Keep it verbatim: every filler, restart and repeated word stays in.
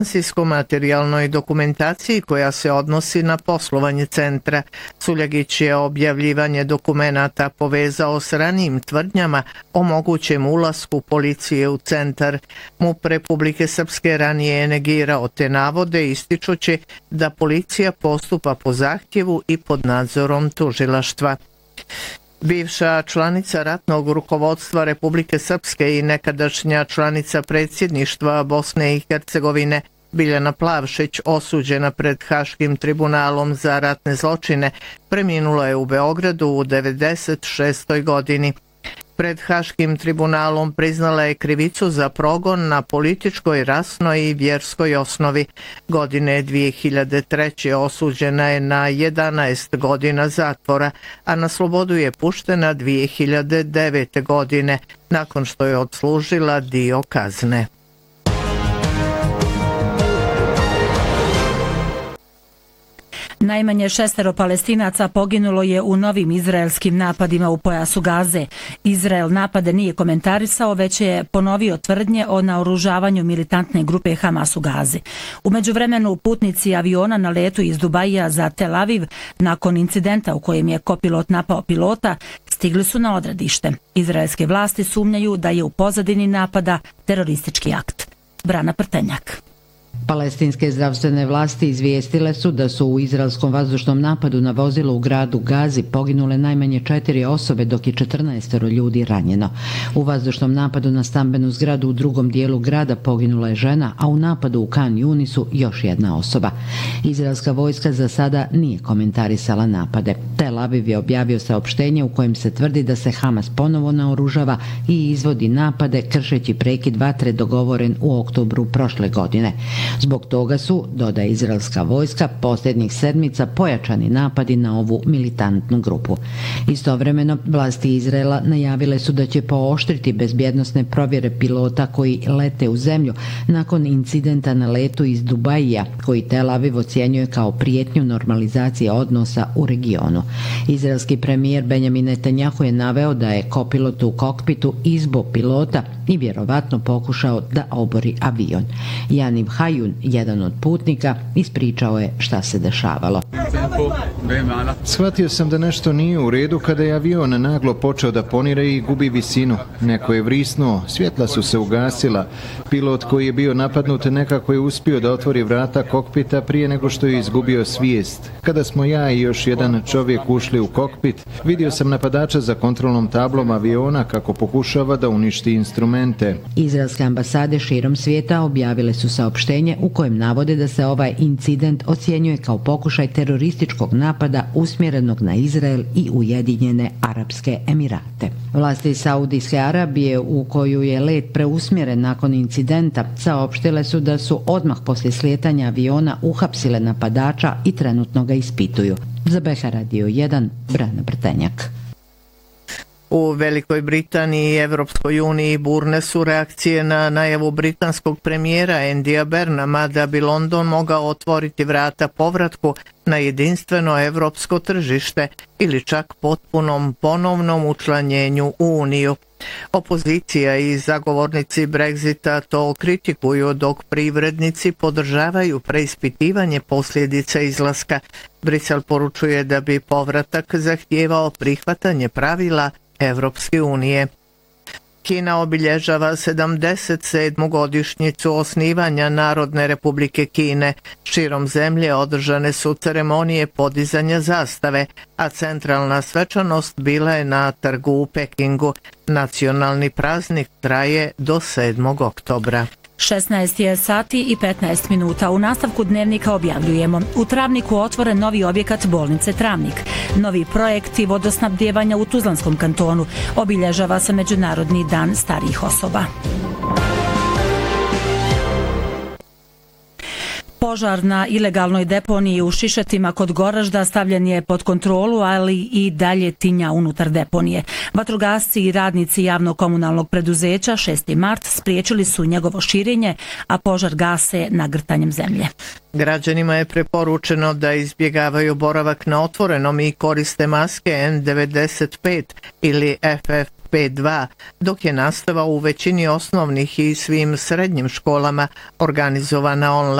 finansijsko-materijalnoj dokumentaciji koja se odnosi na poslovanje centra. Suljagić je objavljivanje dokumenata povezao s ranijim tvrdnjama o mogućem ulasku policije u centar. MUP Republike Srpske ranije je negirao te navode, ističući da policija postupa po zahtjevu i pod nadzorom tužilaštva. Bivša članica ratnog rukovodstva Republike Srpske i nekadašnja članica predsjedništva Bosne i Hercegovine Biljana Plavšić, osuđena pred Haškim tribunalom za ratne zločine, preminula je u Beogradu u devedeset šestoj godini. Pred Haškim tribunalom priznala je krivicu za progon na političkoj, rasnoj i vjerskoj osnovi. Godine dvije hiljade treće. osuđena je na jedanaest godina zatvora, a na slobodu je puštena dvije hiljade devete. godine, nakon što je odslužila dio kazne. Najmanje šestero Palestinaca poginulo je u novim izraelskim napadima u pojasu Gaze. Izrael napade nije komentarisao, već je ponovio tvrdnje o naoružavanju militantne grupe Hamas u Gazi. U međuvremenu putnici aviona na letu iz Dubaija za Tel Aviv, nakon incidenta u kojem je kopilot napao pilota, stigli su na odredište. Izraelske vlasti sumnjaju da je u pozadini napada teroristički akt. Brana Prtenjak. Palestinske zdravstvene vlasti izvijestile su da su u izraelskom vazdušnom napadu na vozilo u gradu Gazi poginule najmanje četiri osobe, dok je četrnaestoro ljudi ranjeno. U vazdušnom napadu na stambenu zgradu u drugom dijelu grada poginula je žena, a u napadu u Kan Yunisu još jedna osoba. Izraelska vojska za sada nije komentarisala napade. Tel Aviv je objavio saopštenje u kojem se tvrdi da se Hamas ponovo naoružava i izvodi napade kršeći prekid vatre dogovoren u oktobru prošle godine. Zbog toga su, dodaje izraelska vojska, posljednjih sedmica pojačani napadi na ovu militantnu grupu. Istovremeno, vlasti Izraela najavile su da će pooštriti bezbjednosne provjere pilota koji lete u zemlju nakon incidenta na letu iz Dubaija, koji Tel Aviv ocjenjuje kao prijetnju normalizacije odnosa u regionu. Izraelski premijer Benjamin Netanjahu je naveo da je kopilot u kokpitu izbo pilota i vjerovatno pokušao da obori avion. Janiv Hajun, jedan od putnika, ispričao je šta se dešavalo. Shvatio sam da nešto nije u redu kada je avion naglo počeo da ponira i gubi visinu. Neko je vrisnuo, svjetla su se ugasila. Pilot koji je bio napadnut nekako je uspio da otvori vrata kokpita prije nego što je izgubio svijest. Kada smo ja i još jedan čovjek ušli u kokpit, vidio sam napadača za kontrolnom tablom aviona kako pokušava da uništi instrumente. Izraelske ambasade širom svijeta objavile su saopštenje u kojem navode da se ovaj incident ocjenjuje kao pokušaj terorističkog napada usmjerenog na Izrael i Ujedinjene Arapske Emirate. Vlasti Saudijske Arabije, u koju je let preusmjeren nakon incidenta, saopštile su da su odmah poslije slijetanja aviona uhapsile napadača i trenutno ga ispituju. Za B H Radio jedan, Brana Prtenjak. U Velikoj Britaniji i Evropskoj uniji burne su reakcije na najavu britanskog premijera Andyja Burnhama da bi London mogao otvoriti vrata povratku na jedinstveno evropsko tržište ili čak potpunom ponovnom učlanjenju u Uniju. Opozicija i zagovornici Brexita to kritikuju, dok privrednici podržavaju preispitivanje posljedica izlaska. Brisel poručuje da bi povratak zahtijevao prihvatanje pravila Evropske unije. Kina obilježava sedamdeset sedmu godišnjicu osnivanja Narodne republike Kine. Širom zemlje održane su ceremonije podizanja zastave, a centralna svečanost bila je na trgu u Pekingu. Nacionalni praznik traje do sedmog oktobra. šesnaest je sati i petnaest minuta. U nastavku dnevnika objavljujemo: u Travniku otvoren novi objekat bolnice Travnik. Novi projekti vodosnabdijevanja u Tuzlanskom kantonu. Obilježava se Međunarodni dan starijih osoba. Požar na ilegalnoj deponiji u Šišetima kod Goražda stavljen je pod kontrolu, ali i dalje tinja unutar deponije. Vatrogasci i radnici javnog komunalnog preduzeća šesti mart spriječili su njegovo širenje, a požar gase nagrtanjem zemlje. Građanima je preporučeno da izbjegavaju boravak na otvorenom i koriste maske en devedeset pet ili ef ef pe dva, dok je nastava u većini osnovnih i svim srednjim školama organizovana online.